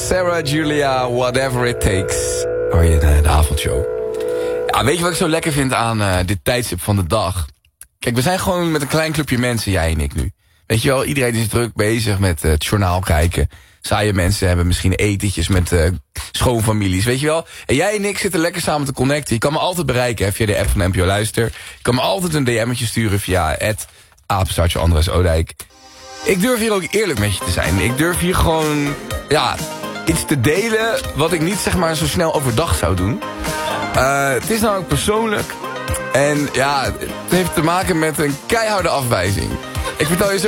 Sarah Julia, Whatever It Takes. Hoor je de avondshow. Ja, weet je wat ik zo lekker vind aan dit tijdstip van de dag? Kijk, we zijn gewoon met een klein clubje mensen, jij en ik nu. Weet je wel, iedereen is druk bezig met het journaal kijken. Saaie mensen hebben misschien etentjes met schoonfamilies, weet je wel. En jij en ik zitten lekker samen te connecten. Je kan me altijd bereiken via de app van NPO Luister. Je kan me altijd een DM'tje sturen via @Andres Oudijk. Ik durf hier ook eerlijk met je te zijn. Ik durf hier gewoon, ja, iets te delen wat ik niet zeg maar zo snel overdag zou doen. Het is namelijk persoonlijk. En ja, het heeft te maken met een keiharde afwijzing. Ik vertel je zo